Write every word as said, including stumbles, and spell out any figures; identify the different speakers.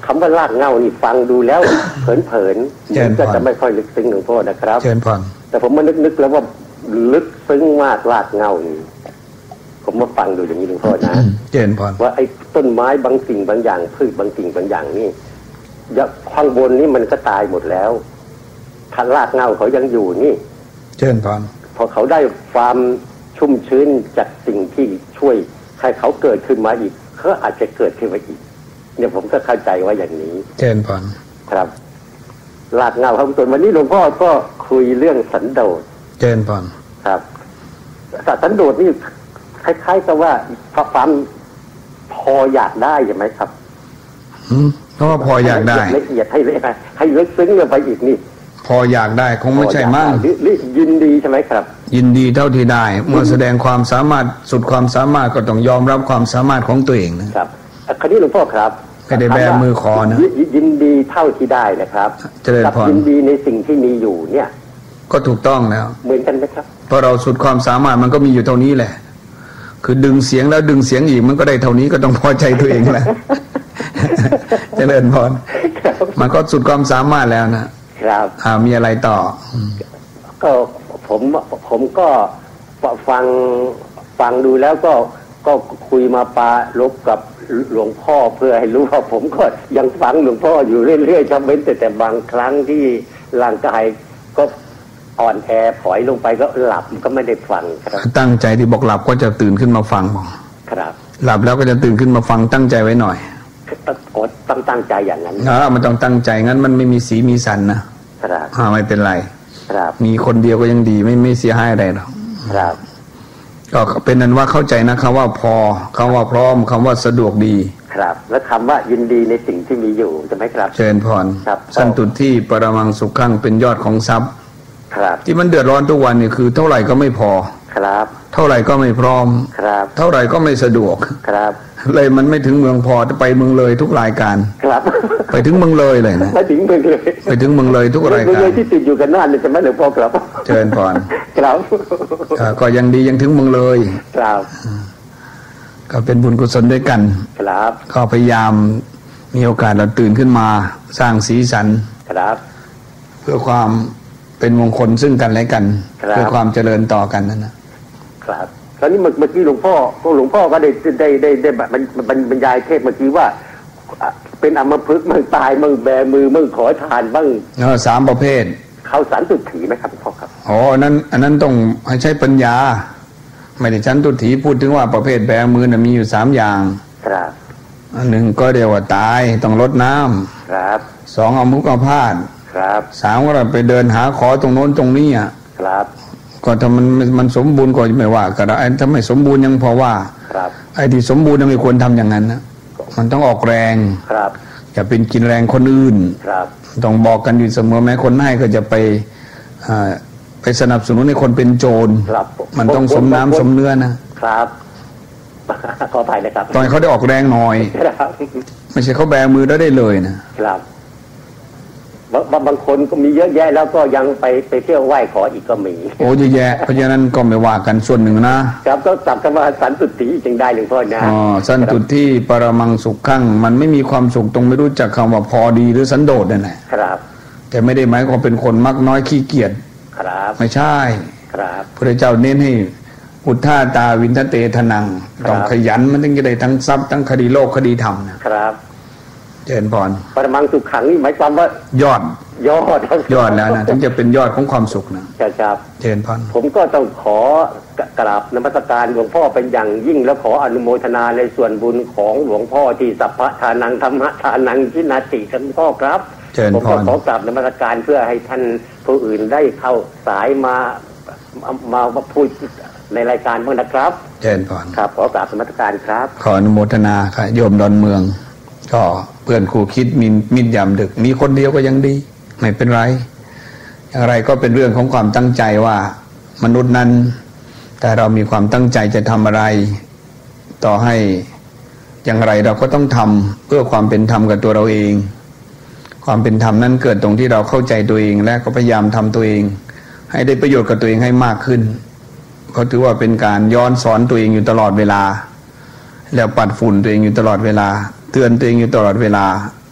Speaker 1: คำว่ารากเหง้านี่ฟังดูแล้ว เผินๆมันก็จะไม่ค่อยลึกซึ้งหลวงพ่อนะครับ
Speaker 2: เชิญพร
Speaker 1: แต่ผมมานึกๆแล้วว่าลึกซึ้งมากรากเหง้านี่ผมมาฟังดูอย่างนี้หลวงพ่อนะ
Speaker 2: เชิญพร
Speaker 1: ว่าไอ้ต้นไม้บางสิ่งบางอย่างพืชบางสิ่งบางอย่างนี่ข้างบนนี้มันก็ตายหมดแล้วถ้ารากเหง้าเขายังอยู่นี่
Speaker 2: เชิญพร
Speaker 1: พอเขาได้ความชุ่มชื้นจากสิ่งที่ช่วยให้เขาเกิดขึ้นมาอีกเขาอาจจะเกิดขึ้นมาอีกเนี่ยผมก็เข้าใจว่าอย่างนี้
Speaker 2: เชิญพร
Speaker 1: ครับรากเหง้าครับส่วนวันนี้หลวงพ่อก็คุยเรื่องสันโดษ
Speaker 2: เชิญพร
Speaker 1: ครับสันโดษนี่คล้ายๆกับว่าความพออยากได้ใช่ไหมครับ
Speaker 2: เพราะว่าพออยากได้
Speaker 1: ละเอียดให้ละให้ลึกซึ้งลงไปอีกนี่
Speaker 2: พออยากได้คงไม่ใช่มั่ง
Speaker 1: ยินดีใช่ไหมครับ
Speaker 2: ยินดีเท่าที่ได้เมื่อแสดงความสามารถสุดความสามารถก็ต้องยอมรับความสามารถของตัวเองนะครับ
Speaker 1: คราวนี้หลวงพ่อครับ
Speaker 2: ไม่ได้แบมือขอนะ
Speaker 1: ยินดีเท่าที่ได้นะครับ
Speaker 2: เจริญพร
Speaker 1: ยินดีในสิ่งที่มีอยู่เนี่ย
Speaker 2: ก็ถูกต้องแล้ว
Speaker 1: เหมือนกันไหมครับ
Speaker 2: เพราะเราสุดความสามารถมันก็มีอยู่เท่านี้แหละคือดึงเสียงแล้วดึงเสียงอีกมันก็ได้เท่านี้ก็ต้องพอใจตัวเองแหละเจริญพรมันก็สุดความสามารถแล้วนะครับอ่ามีอะไรต่อ
Speaker 1: ก็ผมผมก็ฟังฟังดูแล้วก็ก็คุยมาปาลบกับหลวงพ่อเพื่อให้รู้ว่าผมก็ยังฟังหลวงพ่ออยู่เรื่อยๆจำเป็นแต่แต่บางครั้งที่ร่างกายก็อ่อนแอผอยลงไปก็หลับก็ไม่ได้ฟังครับ
Speaker 2: ตั้งใจที่บอกหลับก็จะตื่นขึ้นมาฟัง
Speaker 1: ครับ
Speaker 2: หลับแล้วก็จะตื่นขึ้นมาฟังตั้งใจไว้หน่อย
Speaker 1: ต้องตั้งใจอย่างนั้น
Speaker 2: อ่ามันต้องตั้งใจงั้นมันไม่มีสีมีสันนะครับอ่าไม่เป็นไร
Speaker 1: ครับ
Speaker 2: มีคนเดียวก็ยังดีไม่ไม่เสียหายอะไรหรอก
Speaker 1: ครับ
Speaker 2: ก็เป็นนั้นว่าเข้าใจนะคำว่าพอคำว่าพร้อมคำว่าสะดวกดี
Speaker 1: ครับแล้วคำว่ายินดีในสิ่งที่มีอยู่ใช่ไหมครับ
Speaker 2: เชิญพรสันตุที่ปรมังสุขังเป็นยอดของทรัพย์
Speaker 1: ครับ
Speaker 2: ที่มันเดือดร้อนทุกวันนี่คือเท่าไหร่ก็ไม่พอ
Speaker 1: ครับ
Speaker 2: เท่าไหร่ก็ไม่พร้อม
Speaker 1: ครับ
Speaker 2: เท่าไหร่ก็ไม่สะดวก
Speaker 1: ครับ
Speaker 2: เลยมันไม่ถึงเมืองพอจะไปเมืองเลยทุกรายการ
Speaker 1: ครับ
Speaker 2: ไปถึงเมืองเลยเลยนะ
Speaker 1: ไปถึงเมืองเลย
Speaker 2: ไปถึงเมืองเลยทุกรายการ
Speaker 1: ที่ติดอยู่กันนั่นเลยใช่ไหมหลวงพ่อครับ
Speaker 2: เชิญพร
Speaker 1: ครับ
Speaker 2: ก็ยังดียังถึงเมืองเลย
Speaker 1: ครับ
Speaker 2: ก็เป็นบุญกุศลด้วยกัน
Speaker 1: ครับ
Speaker 2: ก็พยายามมีโอกาสเราตื่นขึ้นมาสร้างสีสัน
Speaker 1: ครับ
Speaker 2: เพื่อความเป็นมงคลซึ่งกันและกันเพื่อความเจริญต่อกันนั่นนะครับ
Speaker 1: ตอนนี้เมื่อกี้หลวงพ่อก็หลวงพ่อก็ได้ได้ได้ได้บรรยายเทศเมื่อกี้ว่าเป็นอัมพฤกษ์มั่งตายมั่งแบมือมั่งขอทานมั่ง
Speaker 2: เออสามประเภท
Speaker 1: เขาสันตุถีไหมครับพ่อครับ
Speaker 2: อ๋อนั้นอันนั้นต้องให้ใช้ปัญญาไม่ได้สันตุถีพูดถึงว่าประเภทแบมือน่ะมีอยู่สามอย่าง
Speaker 1: ครับ
Speaker 2: อันหนึ่งก็เรียกว่าตายต้องลดน้ำ
Speaker 1: ครับ
Speaker 2: สองเอามุกเอาพาด
Speaker 1: ครับ
Speaker 2: สามก็ไปเดินหาขอตรงโน้นตรงนี้อ่ะ
Speaker 1: ครับ
Speaker 2: ก็ถ้ามันมันสมบูรณ์ก็ไม่ว่าก็ได้ถ้าไม่สมบูรณ์ยังพอว่า
Speaker 1: ครับ
Speaker 2: ไอ้ที่สมบูรณ์ไม่ควรทำอย่างนั้นนะมันต้องออกแรง
Speaker 1: ครับ
Speaker 2: อย่าเป็นกินแรงคนอื่น
Speaker 1: ครับ
Speaker 2: ต้องบอกกันอยู่เสมอแม้คนให้ก็จะไปไปสนับสนุนให้คนเป็นโจรมันต้องสมน้ำสมเนื้อ
Speaker 1: นะครับขออภัยนะครับ
Speaker 2: ตอนเขาได้ออกแรงหน่อยไม่ใช่เขาแบมือแล้วได้เลยนะครับ
Speaker 1: บางบางคนก็มีเยอะแยะแล้วก็ยังไปไปเที่ยวไหว้ขออีกก็มี
Speaker 2: โอ้เยอะแยะเพราะฉะนั้นก็ไม่ว่ากันส่วนหนึ่งนะครับ
Speaker 1: ก็จับกันว่าสันตุถีจึงได้หลวงพ่อนะ
Speaker 2: อ๋อสันตุที่ปรมังสุขขังมันไม่มีความสุขตรงไม่รู้จักคำว่าพอดีหรือสันโดษนั่นแหละ
Speaker 1: ครับ
Speaker 2: แต่ไม่ได้หมายความเป็นคนมักน้อยขี้เกียจ
Speaker 1: ครับ
Speaker 2: ไม่ใช่
Speaker 1: ครับ
Speaker 2: พระเจ้าเน้นให้อุทธาตาวินทเตทนังต้องขยันมันถึงจะได้ทั้งทรัพย์ทั้งคดีโลกคดีธรรม
Speaker 1: นะครับ
Speaker 2: เจริญพร
Speaker 1: ปรมังสุขขังนี่หมายความว่าย
Speaker 2: อด
Speaker 1: ยอด
Speaker 2: ยอดแล้วนะถึงจะเป็นยอดของความสุขนะครับเจริญพร
Speaker 1: ผมก็ต้องขอกราบนมัสการหลวงพ่อเป็นอย่างยิ่งแล้วขออนุโมทนาในส่วนบุญของหลวงพ่อที่สัพพะทานังธรรมะทานังทินาติท่านพ่อครับผมก็ขอกราบนมัสการเพื่อให้ท่านผู้อื่นได้เข้าสายมามามาพูดในรายการบ้างนะครับ
Speaker 2: เจริญพร
Speaker 1: ครับขอกราบนมัสการครับ
Speaker 2: ขออนุโมทนาค่ะโยมดอนเมืองก็เพื่อนคู่คิดมินมินยำดึกมีคนเดียวก็ยังดีไม่เป็นไรอย่างไรก็เป็นเรื่องของความตั้งใจว่ามนุษย์นั้นแต่เรามีความตั้งใจจะทำอะไรต่อให้อย่างไรเราก็ต้องทำเพื่อความเป็นธรรมกับตัวเราเองความเป็นธรรมนั้นเกิดตรงที่เราเข้าใจตัวเองและก็พยายามทำตัวเองให้ได้ประโยชน์กับตัวเองให้มากขึ้นก็ถือว่าเป็นการย้อนสอนตัวเองอยู่ตลอดเวลาแล้วปัดฝุ่นตัวเองอยู่ตลอดเวลาเตือนตัวเองอยู่ตลอดเวลา